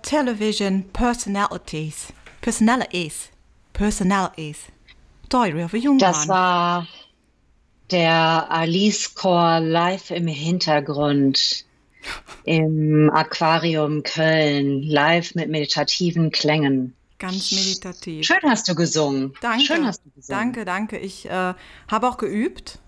television personalities. Diary of a Young Das One. war der Alice Chor live im Hintergrund im Aquarium Köln, live mit meditativen Klängen. Ganz meditativ. Schön hast du gesungen. Danke. Schön hast du gesungen. Danke. Ich habe auch geübt.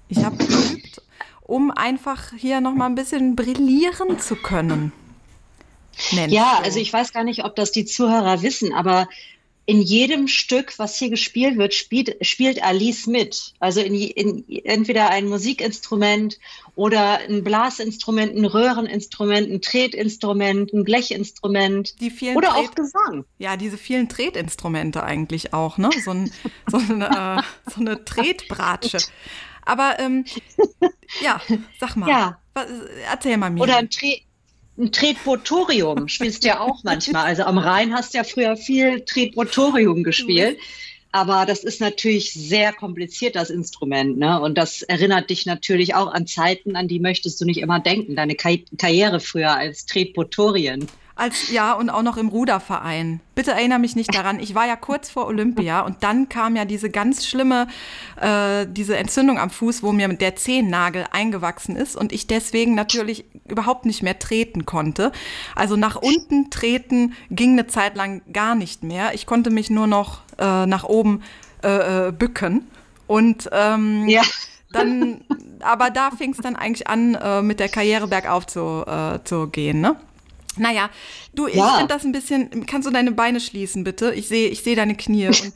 Um einfach hier nochmal ein bisschen brillieren zu können. Mensch, Ja, also ich weiß gar nicht, ob das die Zuhörer wissen, aber in jedem Stück, was hier gespielt wird, spielt Alice mit. Also in entweder ein Musikinstrument oder ein Blasinstrument, ein Röhreninstrument, ein Tretinstrument, ein Blechinstrument oder auch Gesang. Ja, diese vielen Tretinstrumente eigentlich auch, ne? So eine Tretbratsche. Aber ja, sag mal, Ja. Erzähl mal mir. Oder ein Tretbotorium spielst du ja auch manchmal. Also am Rhein hast du ja früher viel Tretbotorium gespielt. Aber das ist natürlich sehr kompliziert, das Instrument, ne? Und das erinnert dich natürlich auch an Zeiten, an die möchtest du nicht immer denken. Deine Karriere früher als Tretbotorien. Ja, und auch noch im Ruderverein. Bitte erinnere mich nicht daran. Ich war ja kurz vor Olympia und dann kam ja diese ganz schlimme, diese Entzündung am Fuß, wo mir der Zehennagel eingewachsen ist und ich deswegen natürlich überhaupt nicht mehr treten konnte. Also nach unten treten ging eine Zeit lang gar nicht mehr. Ich konnte mich nur noch nach oben bücken. Und Ja. dann, aber da fing es dann eigentlich an, mit der Karriere bergauf zu gehen, ne? Naja, du, ich finde das ein bisschen, kannst du deine Beine schließen, bitte? Ich seh deine Knie. Und,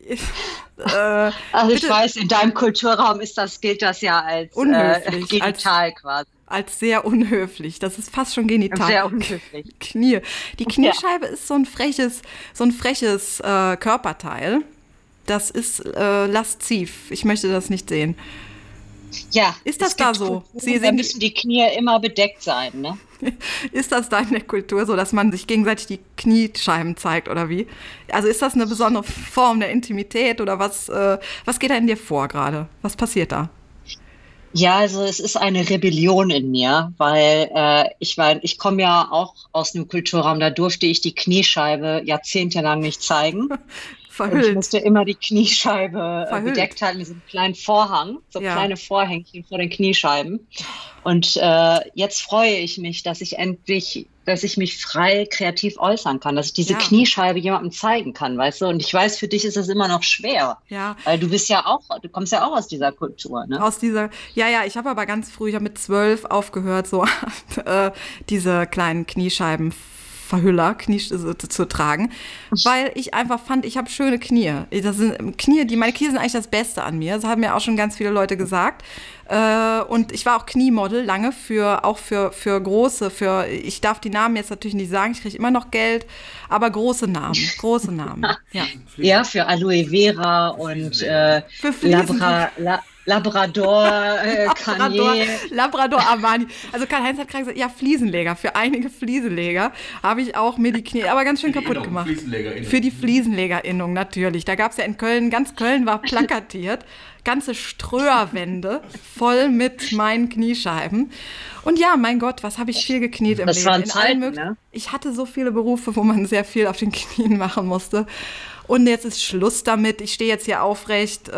also ich weiß, in deinem Kulturraum gilt das ja als unhöflich, genital quasi. Als sehr unhöflich. Das ist fast schon genital. Sehr unhöflich. Knie. Die Kniescheibe ist so ein freches Körperteil. Das ist lasziv. Ich möchte das nicht sehen. Ja. Ist das da so? Da müssen die Knie immer bedeckt sein, ne? Ist das da in der Kultur so, dass man sich gegenseitig die Kniescheiben zeigt oder wie? Also ist das eine besondere Form der Intimität oder was geht da in dir vor gerade? Was passiert da? Ja, also es ist eine Rebellion in mir, weil ich komme ja auch aus einem Kulturraum, da durfte ich die Kniescheibe jahrzehntelang nicht zeigen. Verhüllt. Ich musste immer die Kniescheibe bedeckt halten mit so einem kleinen Vorhang, kleine Vorhängchen vor den Kniescheiben. Und jetzt freue ich mich, dass ich mich frei kreativ äußern kann, dass ich diese Kniescheibe jemandem zeigen kann, weißt du? Und ich weiß, für dich ist das immer noch schwer. Ja. Weil du kommst ja auch aus dieser Kultur, ne? Ich habe aber ganz früh, ich habe mit 12 aufgehört, so diese kleinen Kniescheibenverhüller zu tragen, weil ich einfach fand, ich habe schöne Knie. Meine Knie sind eigentlich das Beste an mir. Das haben mir auch schon ganz viele Leute gesagt. Und ich war auch Kniemodel lange für große, ich darf die Namen jetzt natürlich nicht sagen, ich kriege immer noch Geld, aber große Namen. Ja, ja, für Aloe Vera und für Labrador, Kanye. Labrador Armani. Also Karl-Heinz hat gerade gesagt, ja, Fliesenleger. Für einige Fliesenleger habe ich auch mir die Knie, aber ganz schön kaputt gemacht. Für die FliesenlegerInnung natürlich. Da gab es ja in Köln, ganz Köln war plakatiert, ganze Ströerwände voll mit meinen Kniescheiben. Und ja, mein Gott, was habe ich viel gekniet im Leben. Das waren Zeiten, ne? Ich hatte so viele Berufe, wo man sehr viel auf den Knien machen musste. Und jetzt ist Schluss damit. Ich stehe jetzt hier aufrecht,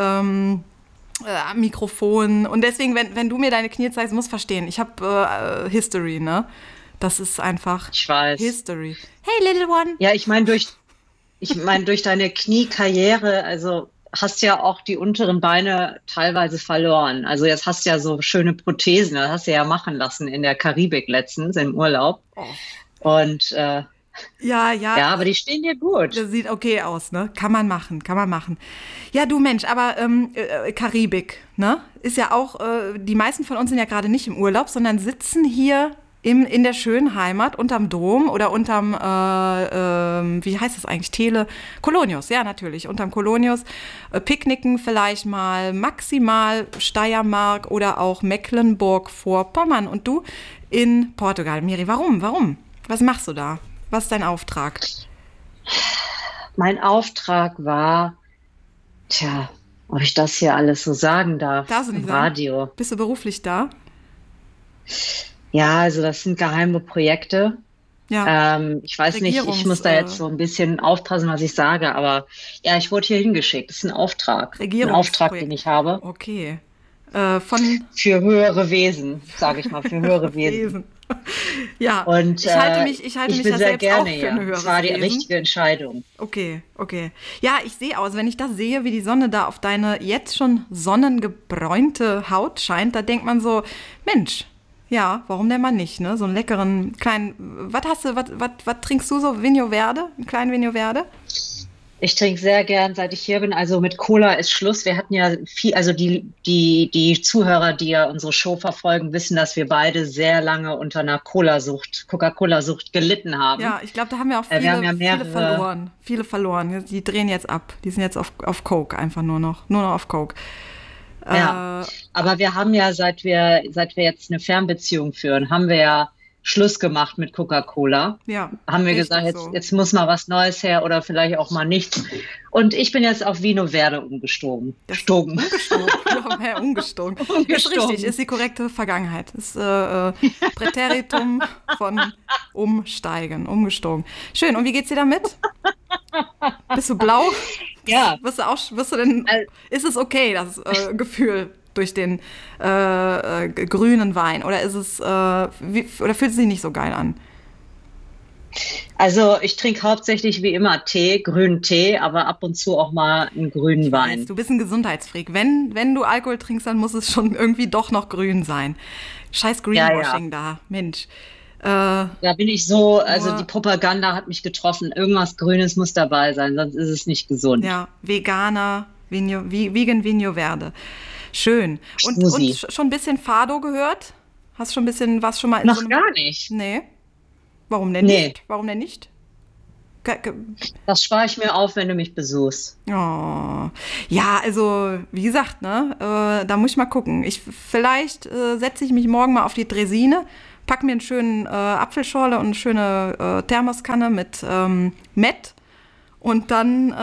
Mikrofon. Und deswegen, wenn du mir deine Knie zeigst, musst du verstehen, ich habe History, ne? Das ist einfach ich weiß. History. Hey, little one. Ja, ich meine, durch deine Kniekarriere, also hast ja auch die unteren Beine teilweise verloren. Also jetzt hast du ja so schöne Prothesen, das hast du ja machen lassen in der Karibik letztens im Urlaub. Oh. Und ja, aber die stehen dir gut. Das sieht okay aus, ne? Kann man machen. Ja, du Mensch, aber Karibik, ne? Ist ja auch, die meisten von uns sind ja gerade nicht im Urlaub, sondern sitzen hier in der schönen Heimat unterm Dom oder unterm, wie heißt das eigentlich, Kolonius, ja natürlich, unterm Kolonius, picknicken vielleicht mal, maximal Steiermark oder auch Mecklenburg-Vorpommern und du in Portugal. Miri, warum? Was machst du da? Was ist dein Auftrag? Mein Auftrag war, ob ich das hier alles so sagen darf, darfst du nicht im sagen? Radio. Bist du beruflich da? Ja, also das sind geheime Projekte. Ja, Ich weiß nicht, ich muss da jetzt so ein bisschen aufpassen, was ich sage, aber ja, ich wurde hier hingeschickt. Das ist ein Auftrag, den Regierungsprojekt. ich habe Okay. Von für höhere Wesen, sage ich mal, für höhere Wesen. Wesen. Ja, Und ich halte ich mich bin ja sehr selbst auch gerne für ein hier. Es höheres war die Wesen. richtige Entscheidung. Okay, okay. Ja, ich sehe aus, wenn ich das sehe, wie die Sonne da auf deine jetzt schon sonnengebräunte Haut scheint, da denkt man so, Mensch, ja, warum denn mal nicht, ne? So einen leckeren kleinen, was trinkst du so? Vinho Verde? Einen kleinen Vinho Verde? Ich trinke sehr gern, seit ich hier bin. Also mit Cola ist Schluss. Wir hatten ja viel, also die Zuhörer, die ja unsere Show verfolgen, wissen, dass wir beide sehr lange unter einer Coca-Cola-Sucht gelitten haben. Ja, ich glaube, da haben wir auch Wir haben ja viele mehrere. verloren. Viele verloren. Die drehen jetzt ab. Die sind jetzt auf Coke einfach nur noch. Nur noch auf Coke. Ja, Äh, aber wir haben ja, seit wir jetzt eine Fernbeziehung führen, haben wir ja Schluss gemacht mit Coca-Cola. ja, Haben wir richtig gesagt, jetzt, so. jetzt muss mal was Neues her oder vielleicht auch mal nichts. Und ich bin jetzt auf Vino Verde umgestogen. Das Stogen. umgestogen. Ja, umgestogen. Ist Umgestogen. richtig, ist die korrekte Vergangenheit. Ist Präteritum von umsteigen, umgestogen. Schön, und wie geht's dir damit? Bist du blau? Ja, Wirst du denn, al- ist es okay, das Gefühl durch den grünen Wein? Oder ist es, oder fühlt es sich nicht so geil an? also ich trinke hauptsächlich wie immer Tee, grünen Tee, aber ab und zu auch mal einen grünen Wein. Du bist ein Gesundheitsfreak. Wenn du Alkohol trinkst, dann muss es schon irgendwie doch noch grün sein. Scheiß Ja, Greenwashing ja. da, Mensch. Da bin ich so, also die Nur, Propaganda hat mich getroffen. Irgendwas Grünes muss dabei sein, sonst ist es nicht gesund. ja, Veganer, Vegan Vigno Verde. Schön. Und Smusi. schon ein bisschen Fado gehört? Hast schon ein bisschen, was schon mal in so Noch einem. gar nicht. Nee. Warum denn Nee, nicht? Warum denn nicht? Ge- ge- das spare ich mir auf, wenn du mich besuchst. Oh. Ja, also, wie gesagt, ne, da muss ich mal gucken. Vielleicht setze ich mich morgen mal auf die Dresine, pack mir einen schönen Apfelschorle und eine schöne Thermoskanne mit Mett und dann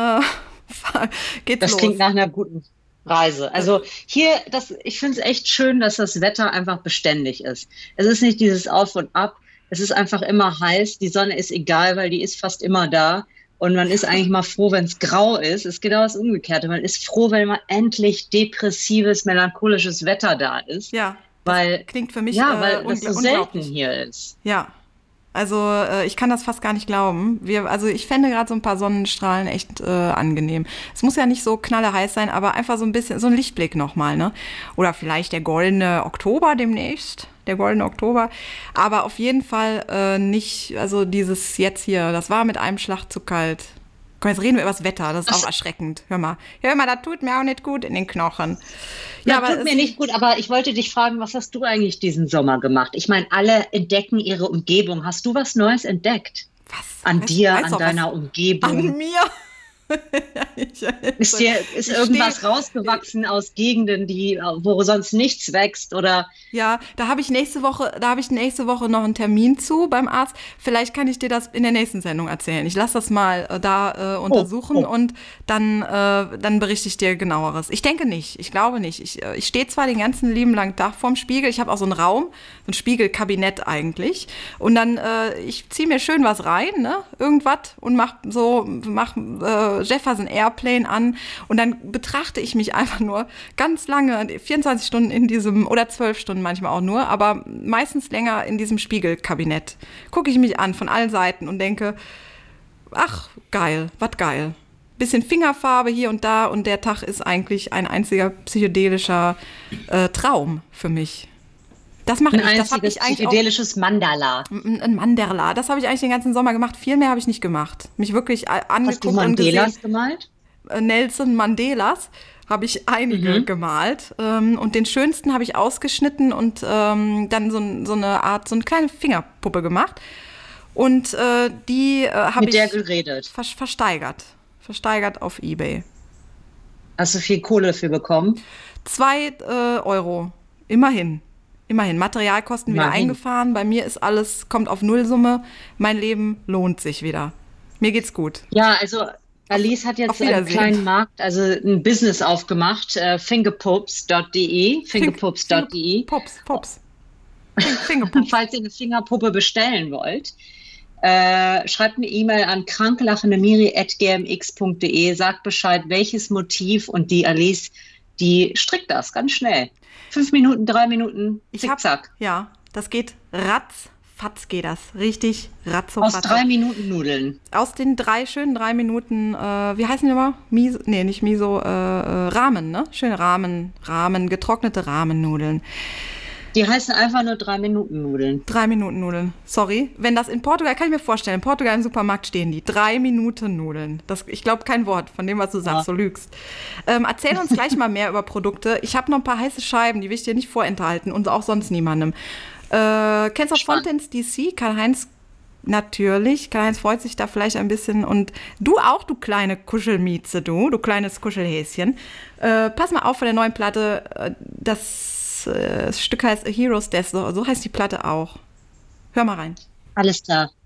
geht's Das los. klingt nach einer guten Reise. Also hier, ich finde es echt schön, dass das Wetter einfach beständig ist. Es ist nicht dieses Auf und Ab. Es ist einfach immer heiß. Die Sonne ist egal, weil die ist fast immer da. Und man ist eigentlich mal froh, wenn es grau ist. Es ist genau das Umgekehrte. Man ist froh, wenn mal endlich depressives, melancholisches Wetter da ist. Ja, das Weil, klingt für mich ja, weil das so selten unglaublich. hier ist. Ja, also ich kann das fast gar nicht glauben. Also ich fände gerade so ein paar Sonnenstrahlen echt angenehm. Es muss ja nicht so knalleheiß sein, aber einfach so ein bisschen, so ein Lichtblick nochmal, ne? Oder vielleicht der goldene Oktober demnächst, der goldene Oktober. Aber auf jeden Fall nicht, also dieses jetzt hier, das war mit einem Schlag zu kalt. Komm, jetzt reden wir über das Wetter, das ist auch Das, erschreckend. Hör mal, das tut mir auch nicht gut in den Knochen. Ja, das aber tut mir nicht gut, aber ich wollte dich fragen, was hast du eigentlich diesen Sommer gemacht? Ich meine, alle entdecken ihre Umgebung. Hast du was Neues entdeckt? An dir, weißt an doch was deiner an Umgebung? mir. ich, Ist ich stehe. irgendwas rausgewachsen aus Gegenden, wo sonst nichts wächst? Oder Ja, da habe ich nächste Woche noch einen Termin zu beim Arzt. Vielleicht kann ich dir das in der nächsten Sendung erzählen. Ich lasse das mal da oh, untersuchen oh. und dann berichte ich dir genaueres. Ich denke nicht, ich glaube nicht. Ich stehe zwar den ganzen lieben langen Tag vorm Spiegel, ich habe auch so einen Raum, so ein Spiegelkabinett eigentlich. Und dann, ich ziehe mir schön was rein, ne? Irgendwas und mach Jefferson Airplane an und dann betrachte ich mich einfach nur ganz lange, 24 Stunden in diesem, oder 12 Stunden manchmal auch nur, aber meistens länger in diesem Spiegelkabinett. Gucke ich mich an von allen Seiten und denke, ach, geil, was geil. Bisschen Fingerfarbe hier und da und der Tag ist eigentlich ein einziger psychedelischer Traum für mich. Das mache ein ich, das habe einziges ich eigentlich auch, psychedelisches Mandala? ein Mandala, das habe ich eigentlich den ganzen Sommer gemacht. Viel mehr habe ich nicht gemacht. Mich wirklich Hast du angeguckt und gesehen. Mandelas gemalt? Nelson Mandelas habe ich einige Mhm. gemalt und den schönsten habe ich ausgeschnitten und dann so eine Art, so eine kleine Fingerpuppe gemacht und die habe Mit der ich geredet. versteigert auf eBay. Hast du viel Kohle dafür bekommen? 2 Euro, immerhin. Immerhin, Materialkosten wieder Immerhin. eingefahren. Bei mir ist alles, kommt auf Nullsumme. Mein Leben lohnt sich wieder. Mir geht's gut. Ja, also Alice hat Auf jetzt einen Wiedersehen. kleinen Markt, also ein Business aufgemacht, fingerpups.de, fingerpups.de. Pops. Fingerpups. Falls ihr eine Fingerpuppe bestellen wollt. Schreibt eine E-Mail an kranklachendemiri@gmx.de, sagt Bescheid, welches Motiv, und die Alice, die strickt das ganz schnell. 5 Minuten, 3 Minuten, zickzack. Ja, das geht ratzfatz geht das. Richtig ratzofatz. Aus 3 Minuten Nudeln. Aus den schönen 3 Minuten, wie heißen die nochmal? Miso, nee, nicht Miso, Ramen, ne? Schöne Ramen, getrocknete Ramennudeln. Die heißen einfach nur 3 Minuten Nudeln. 3 Minuten Nudeln, sorry. Wenn das in Portugal, kann ich mir vorstellen, in Portugal im Supermarkt stehen die. 3 Minuten Nudeln. Ich glaube kein Wort von dem, was du sagst, du lügst. Erzähl uns gleich mal mehr über Produkte. Ich habe noch ein paar heiße Scheiben, die will ich dir nicht vorenthalten und auch sonst niemandem. Kennst du Fontaine's DC? Karl-Heinz, natürlich. Karl-Heinz freut sich da vielleicht ein bisschen. Und du auch, du kleine Kuschelmieze, du kleines Kuschelhäschen. Pass mal auf von der neuen Platte, das Stück heißt A Hero's Death, so heißt die Platte auch. Hör mal rein. Alles klar.